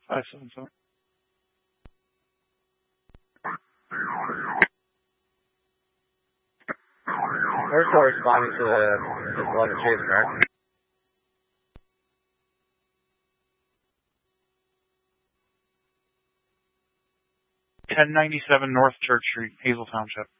577. We're still responding to the one in Chase, correct? 1097 North Church Street, Hazel Township.